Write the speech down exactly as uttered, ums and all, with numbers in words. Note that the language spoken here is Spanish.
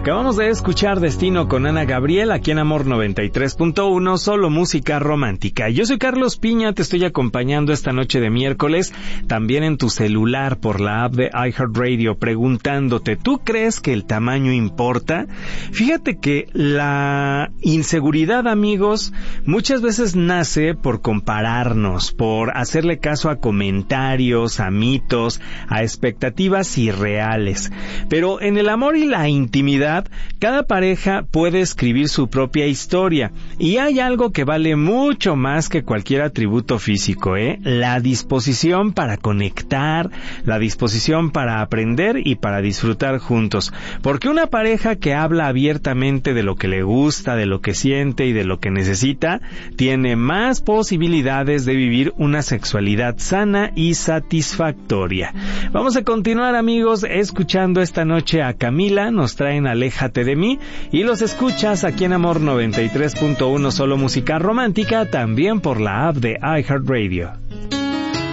Acabamos de escuchar Destino con Ana Gabriel aquí en Amor noventa y tres punto uno, solo música romántica. Yo soy Carlos Piña, te estoy acompañando esta noche de miércoles, también en tu celular por la app de iHeartRadio, preguntándote, ¿tú crees que el tamaño importa? Fíjate que la inseguridad, amigos, muchas veces nace por compararnos, por hacerle caso a comentarios, a mitos, a expectativas irreales. Pero en el amor y la intimidad, cada pareja puede escribir su propia historia, y hay algo que vale mucho más que cualquier atributo físico, ¿eh? La disposición para conectar, la disposición para aprender y para disfrutar juntos. Porque una pareja que habla abiertamente de lo que le gusta, de lo que siente y de lo que necesita, tiene más posibilidades de vivir una sexualidad sana y satisfactoria. Vamos a continuar, amigos, escuchando esta noche a Camila. Nos traen Aléjate de mí, y los escuchas aquí en Amor noventa y tres punto uno, solo música romántica, también por la app de iHeartRadio.